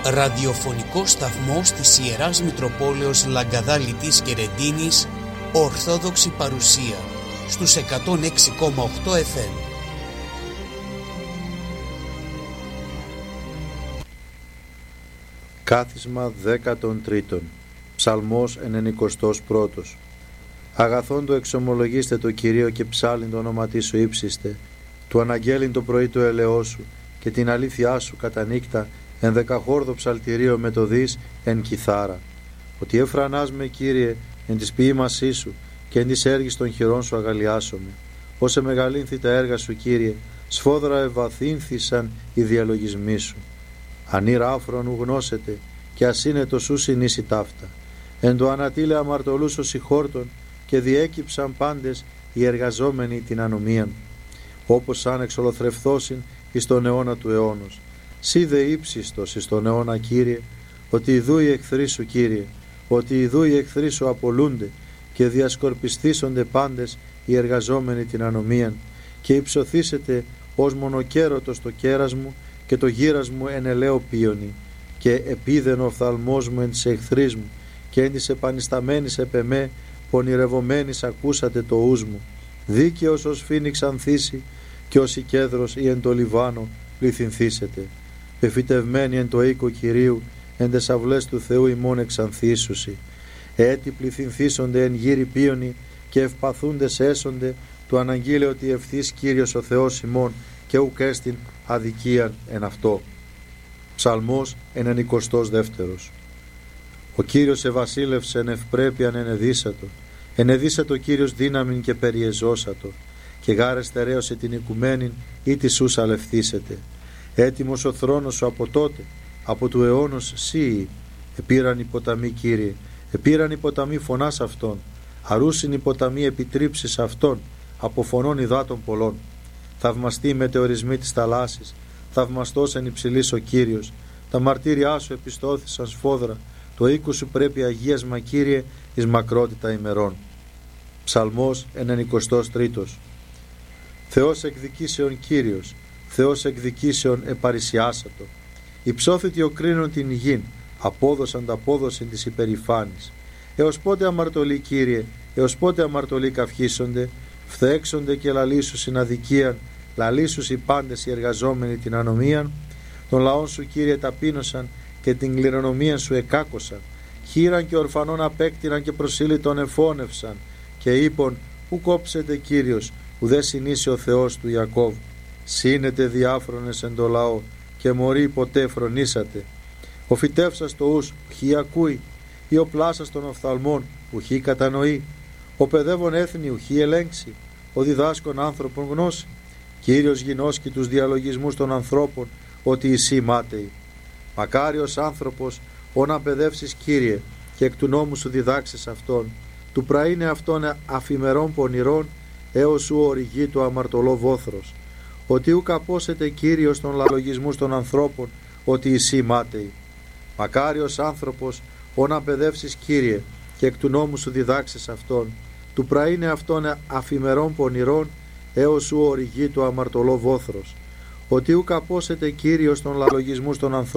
ραδιοφωνικό σταθμός της Ιεράς Μητροπόλεως Λαγκαδάλητης και Ρεντίνης, Ορθόδοξη παρουσία, στους 106,8 FM. Κάθισμα 13. Ψαλμός 91. Αγαθόν το εξομολογήστε το Κυρίο και ψάλιν το όνομα σου ύψιστε, του αναγγέλιν το πρωί του ελεός σου και την αλήθειά σου κατά νύκτα εν δεκαχόρδο ψαλτηρίο με το δις εν κιθάρα. Ότι εφρανάς με Κύριε εν της ποίημασή σου και εν της έργης των χειρών σου αγαλιάσομαι. Όσε μεγαλύνθη τα έργα σου Κύριε, σφόδρα ευαθύνθησαν οι διαλογισμοί σου. Ανήρα άφρονου γνώσετε και ασύνετο σου συνήσει ταύτα. Εν το ανατήλε αμαρτωλούς ως ηχόρτων και διέκυψαν πάντες οι εργαζόμενοι την ανομίαν. Όπως σαν εξολοθρευθώσιν εις τον αιώνα του αιώνος. Σύ δε ύψιστος εις τον αιώνα Κύριε, ότι ιδού οι εχθροί σου Κύριε, ότι ιδού οι εχθροί σου απολούνται και διασκορπιστήσονται πάντες οι εργαζόμενοι την ανομίαν και υψωθήσετε ως μονοκέρωτος το κέρας μου και το γύρας μου εν ελαίο πίονι και επίδεν ο οφθαλμός μου εν της εχθρής μου και εν της επανισταμένης επεμέ πονηρευομένης ακούσατε το ους μου. Δίκαιος ως φοίνιξ ανθίσει και ως η κέδρος ή εν το Λιβάνο πληθυνθήσετε. Εφητευμένοι εν το οίκο Κυρίου εν τες αυλές του Θεού ημών εξανθίσουσι. Έτι πληθυνθήσονται εν γύρι πίονι και ευπαθούντες έσονται του αναγγείλε ότι ευθύς Κύριος ο Θεός ημών και ουκ έστιν αδικίαν εν αυτό. Ψαλμός 92. Ο Κύριος ευασίλευσε εν ευπρέπειαν ενεδίσατο. Ενεδίσατο Κύριος δύναμην και περιεζώσατο. Και γάρε στερέωσε την οικουμένην ή τη σούς αλευθύσετε. Έτοιμος ο θρόνος σου από τότε, από του αιώνος σύοι. Επήραν οι ποταμοί Κύριε, επήραν οι ποταμοί φωνάς αυτών. Αρούσιν οι ποταμοί επιτρίψεις αυτών, από φωνών υδάτων πολλών. Θαυμαστεί οι μετεωρισμοί της θαλάσσης, θαυμαστός εν υψηλής ο Κύριος. Τα μαρτύριά σου επιστώθησαν σφόδρα, το οίκου σου πρέπει αγίασμα Κύριε εις μακρότητα ημερών. Ψαλμός 93. Θεός εκδικήσεων Κύριος, Θεός εκδικήσεων επαρισιάσατο. Υψώθητη ο κρίνων την γην, απόδωσαν τα απόδοσιν της υπερηφάνης. Έως πότε αμαρτωλοί Κύριε, έως πότε αμαρτωλοί καυχήσονται, φθέξονται και λαλήσουσιν αδικίαν, λαλήσους οι πάντες οι εργαζόμενοι την ανομίαν. Τον λαόν σου Κύριε ταπείνωσαν και την κληρονομία σου εκάκωσαν. Χείραν και ορφανών απέκτηναν και προσήλυτον εφώνευσαν. Και είπον, ου κόψετε Κύριος, ουδέ συνήσει ο Θεός του Ιακώβ. Σύνετε διάφρονες εν το λαό και μωρί ποτέ φρονήσατε. Ο φυτεύσας το ους ουχή ακούει, ή ο πλάσας των οφθαλμών ουχή κατανοεί. Ο παιδεύων έθνη ουχή ελέγξει, ο διδάσκων άνθρωπον γνώση. Κύριος γινώσκει τους διαλογισμούς των ανθρώπων, ότι εσύ μάταιοι. Μακάριος άνθρωπος, όνα παιδεύσεις Κύριε, και εκ του νόμου σου διδάξεις αυτόν, του πραήνε αυτόν αφημερών πονηρών, έως σου οριγεί το αμαρτωλό βόθρος. Ότι ου καπόσετε Κύριος των λαλογισμούς των ανθρώπων, ότι εσύ μάταιοι. Μακάριος άνθρωπος, όνα παιδεύσεις Κύριε, και εκ του νόμου σου διδάξεις αυτόν, του πραήνε αυτόν αφημερών πονηρών, έως σου οριγεί το αμαρτωλό βόθρος. Ότι ου καπόσετε Κύριος των λαλογισμούς των ανθρώπων,